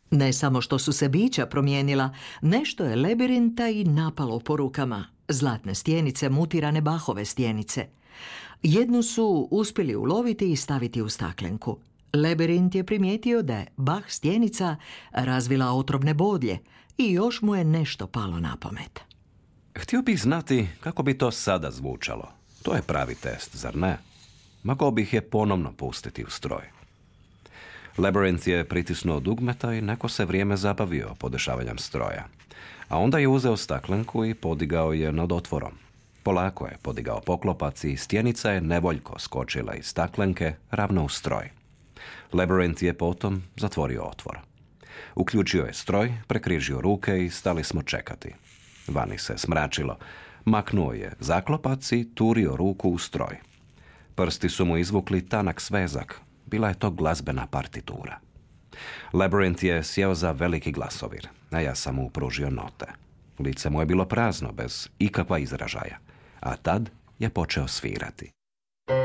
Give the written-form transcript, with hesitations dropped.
Ne samo što su se bića promijenila, nešto je labirinta i napalo po rukama. Zlatne stjenice, mutirane Bachove stjenice. Jednu su uspjeli uloviti i staviti u staklenku. Labirint je primijetio da je Bach stjenica razvila otrovne bodlje i još mu je nešto palo na pamet. Htio bih znati kako bi to sada zvučalo. To je pravi test, zar ne? Mogao bih je ponovno pustiti u stroj. Labyrinth je pritisnuo dugmeta i neko se vrijeme zabavio podešavanjem stroja. A onda je uzeo staklenku i podigao je nad otvorom. Polako je podigao poklopac i stjenica je nevoljko skočila iz staklenke ravno u stroj. Labyrinth je potom zatvorio otvor. Uključio je stroj, prekrižio ruke i stali smo čekati. Vani se smračilo. Maknuo je zaklopac i turio ruku u stroj. Prsti su mu izvukli tanak svezak. Bila je to glazbena partitura. Labyrinth je sjeo za veliki glasovir, a ja sam mu pružio note. Lice mu je bilo prazno, bez ikakva izražaja. A tad je počeo svirati.